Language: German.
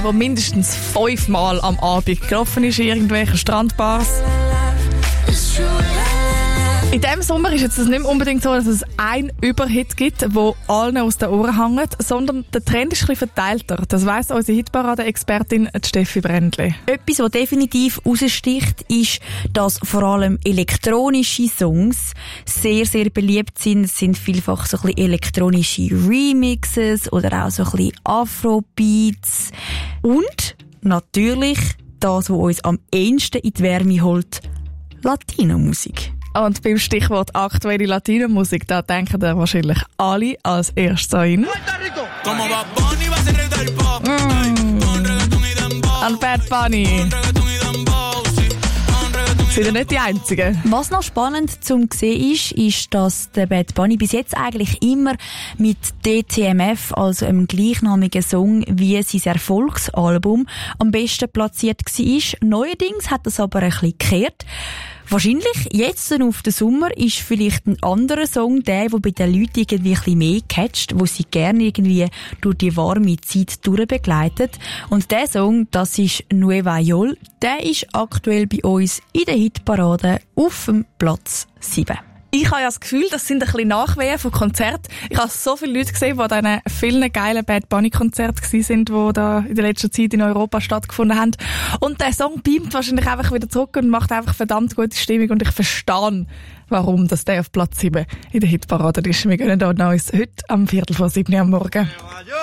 wo mindestens 5-mal am Abend gelaufen ist in irgendwelchen Strandbars. In diesem Sommer ist es nicht mehr unbedingt so, dass es einen Überhit gibt, der allen aus den Ohren hängt, sondern der Trend ist ein bisschen verteilter. Das weiss unsere Hitparade-Expertin Steffi Brändli. Etwas, was definitiv raussticht, ist, dass vor allem elektronische Songs sehr, sehr beliebt sind. Es sind vielfach so ein bisschen elektronische Remixes oder auch so ein bisschen Afrobeats. Und natürlich das, was uns am ehesten in die Wärme holt, Latino-Musik. Und beim Stichwort aktuelle Latino-Musik, da denken da wahrscheinlich alle als erstes an an Bad Bunny. Sind ja nicht die Einzigen. Was noch spannend zum sehen ist, dass der Bad Bunny bis jetzt eigentlich immer mit DTMF, also einem gleichnamigen Song, wie sein Erfolgsalbum, am besten platziert war. Neuerdings hat das aber ein bisschen gekehrt. Wahrscheinlich jetzt auf den Sommer ist vielleicht ein anderer Song der bei den Leuten irgendwie ein bisschen mehr catcht, wo sie gerne irgendwie durch die warme Zeit durchbegleitet. Und der Song, das ist Nueva York. Der ist aktuell bei uns in der Hitparade auf dem Platz 7. Ich habe ja das Gefühl, das sind ein bisschen Nachwehen von Konzerten. Ich habe so viele Leute gesehen, die an diesen vielen geilen Bad Bunny Konzerten waren, die da in der letzten Zeit in Europa stattgefunden haben. Und der Song beamt wahrscheinlich einfach wieder zurück und macht einfach verdammt gute Stimmung. Und ich verstehe, warum der auf Platz 7 in der Hitparade ist. Wir gehen uns heute am 6:45 am Morgen.